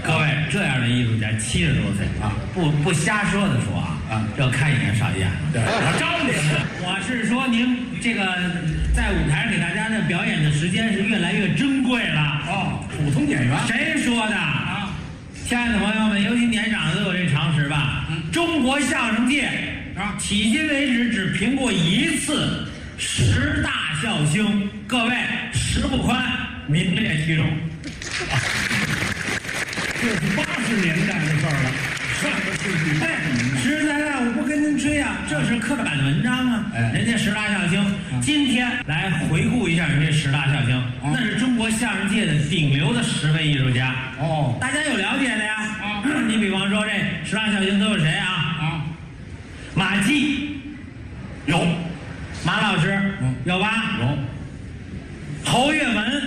各位，这样的艺术家70多岁啊，不瞎说的说啊，这看一眼少一眼了。 对，我招你呢。 我是说您这个在舞台上给大家的表演的时间是越来越珍贵了。 哦，普通演员。 谁说的啊？亲爱的朋友们，尤其年长的都有这常识吧？中国相声界啊，迄今为止只评过一次10大笑星，各位实不宽，名列其中。 这是80年代的事儿了，上个世纪80年代。 实实在在，我不跟您吹啊，这是刻板的文章啊。人家10大笑星，今天来回顾一下人这10大笑星，那是中国相声界的顶流的10位艺术家。 哦， 大家有了解的呀？你比方说这10大笑星都有谁啊？马季有，马老师有吧？ 有。 侯月文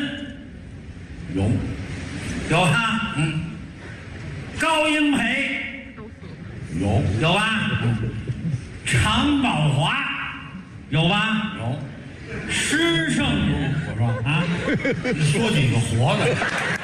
有吧？高英培有吧？常宝华有吧？ 有。 施胜如， 我说啊， 说几个活的，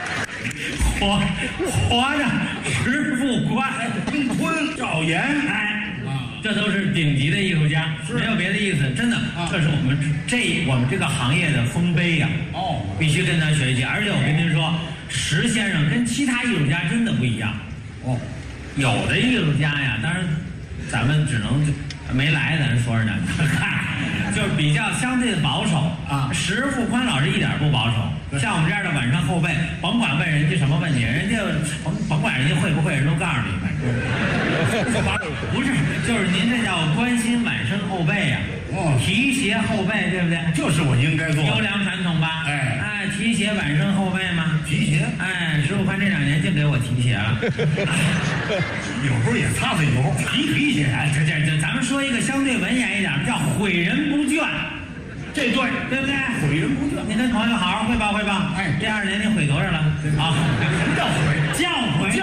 活着石富宽、 丁坤、赵岩， 这都是顶级的艺术家，没有别的意思，真的，这是我们这个行业的丰碑呀。哦，必须跟他学习。而且我跟您说，石先生跟其他艺术家真的不一样。哦，有的艺术家呀，当然咱们只能没来，咱说着呢，就是比较相对的保守啊。石富宽老师一点不保守，像我们这样的晚上后辈，甭管问人家什么问题，人家甭管人家会不会，人都告诉你，反正不是，就是您这叫关心晚生后辈呀。提携后辈，对不对？ 就是我应该做。 优良传统吧？提携晚生后辈嘛。 提携？ 石富宽这2年净给我提携了。 有时候也擦擦油，提携。 这，咱们说一个相对文言一点，叫诲人不倦。 这对不对？ 诲人不倦。 你跟朋友好好汇报汇报。这2年您诲多少了？啊， 什么叫诲？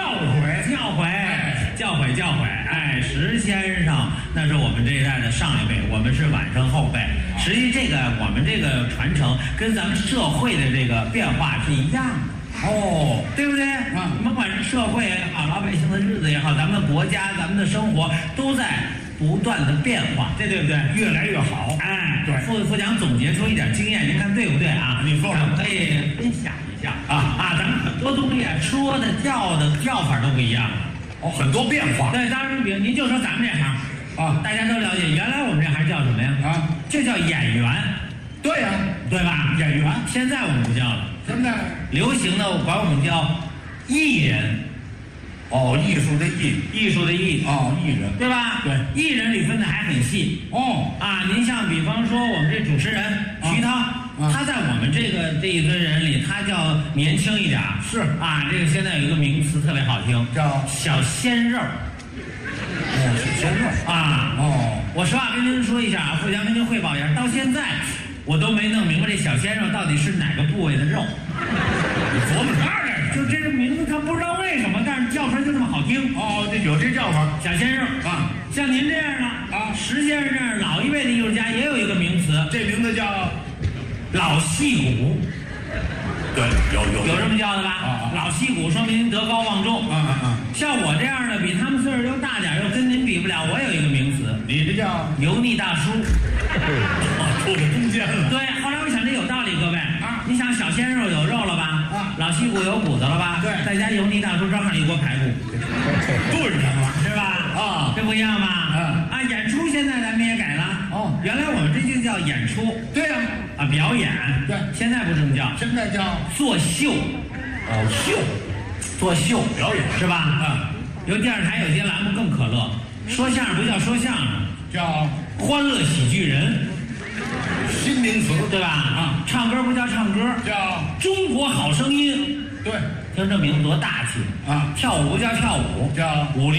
教诲。石先生那是我们这一代的上一辈，我们是晚生后辈。实际我们这个传承跟咱们社会的这个变化是一样的。哦，对不对？甭管是社会也好，老百姓的日子也好，咱们的国家、咱们的生活都在不断的变化，这对不对？ 越来越好。 对。副讲总结出一点经验，您看对不对啊？ 你说咱们可以分享一下咱们很多东西说的叫法都不一样了。 很多变化。 对，当然，比如您就说咱们这行大家都了解，原来我们这行叫什么呀？就叫演员。 对呀， 对吧？演员。现在我们不叫了， 现在流行的管我们叫艺人。 艺术的艺， 艺术的艺。 艺人， 对吧？ 对， 艺人里分的还很细。您像比方说我们这主持人徐涛。他在我们这一堆人里，他叫年轻一点。 是这个现在有一个名词特别好听，叫小鲜肉。 小鲜肉我实话跟您说一下副将跟您汇报一下，到现在我都没弄明白这小鲜肉到底是哪个部位的肉。 你琢磨他这， 就这个名字，他不知道为什么，但是叫出来就这么好听。 有这叫法， 小鲜肉像您这样的石先生这样老一辈的艺术家也有一个名词， 这名字叫老戏骨。 对，有这么叫的吧？老戏骨说明您德高望重。像我这样的，比他们岁数又大点，又跟您比不了，我有一个名词， 你这叫油腻大叔。 处在中间了。 对，后来我想这有道理，各位你想小鲜肉有肉了吧？老戏骨有骨头了吧？ 对， 再加油腻大叔，正好一锅排骨， 炖上了， 是吧？这不一样吧？演出现在咱们也改了。原来我们这就叫演出。 对呀。 表演。 对， 现在不这么叫， 现在叫作秀。作秀表演是吧？有电视台有些栏目更可乐，说相声不叫说相声， 叫欢乐喜剧人， 新名词， 对吧？唱歌不叫唱歌， 叫中国好声音。 对， 听这名字多大气跳舞不叫跳舞， 叫武林